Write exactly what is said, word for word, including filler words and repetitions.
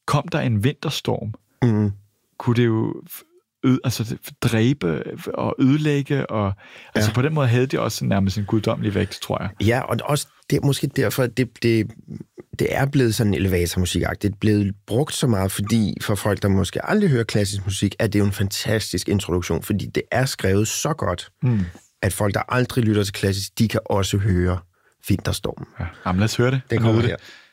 kom der en vinterstorm, Mm. kunne det jo øde, altså, dræbe og ødelægge, og altså Ja. på den måde havde det også nærmest en guddommelig vægt, tror jeg. Ja, og også det er måske derfor, at det, det, det er blevet sådan elevatormusikagtigt. Det er blevet brugt så meget, fordi for folk, der måske aldrig hører klassisk musik, er det jo en fantastisk introduktion, fordi det er skrevet så godt, Mm. at folk, der aldrig lytter til klassisk, de kan også høre Vinterstormen. Ja. Jamen, lad os høre det. Den og kommer nyde her. det.